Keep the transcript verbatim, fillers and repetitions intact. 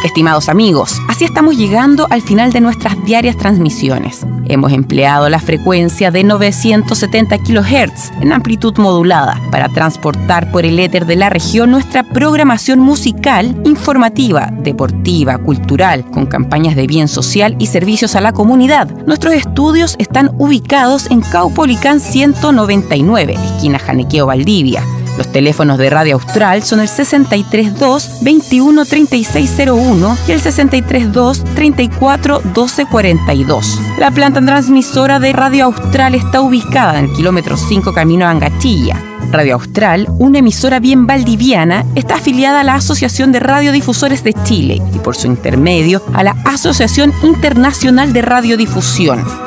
Estimados amigos, así estamos llegando al final de nuestras diarias transmisiones. Hemos empleado la frecuencia de novecientos setenta kilohertz en amplitud modulada para transportar por el éter de la región nuestra programación musical, informativa, deportiva, cultural, con campañas de bien social y servicios a la comunidad. Nuestros estudios están ubicados en Caupolicán ciento noventa y nueve, esquina Janequeo, Valdivia. Los teléfonos de Radio Austral son el sesenta y tres dos, veintiuno, treinta y seis cero uno y el sesenta y tres dos, treinta y cuatro, doce cuarenta y dos. La planta transmisora de Radio Austral está ubicada en el kilómetro cinco camino a Angachilla. Radio Austral, una emisora bien valdiviana, está afiliada a la Asociación de Radiodifusores de Chile y por su intermedio a la Asociación Internacional de Radiodifusión.